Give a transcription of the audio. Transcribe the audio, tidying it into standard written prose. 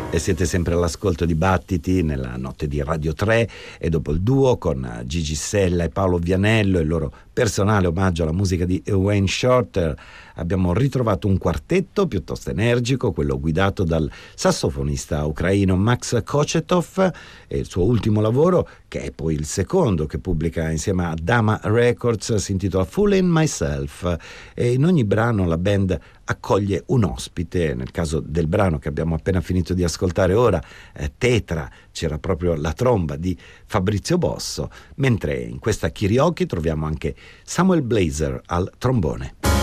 E siete sempre all'ascolto di Battiti nella notte di Radio 3, e dopo il duo con Gigi Sella e Paolo Vianello e il loro personale omaggio alla musica di Wayne Shorter abbiamo ritrovato un quartetto piuttosto energico, quello guidato dal sassofonista ucraino Max Kochetov, e il suo ultimo lavoro, che è poi il secondo che pubblica insieme a Dama Records, si intitola Fooling Myself, e in ogni brano la band accoglie un ospite. Nel caso del brano che abbiamo appena finito di ascoltare ora, Tetra, c'era proprio la tromba di Fabrizio Bosso, mentre in questa Karaoke troviamo anche Samuel Blazer al trombone.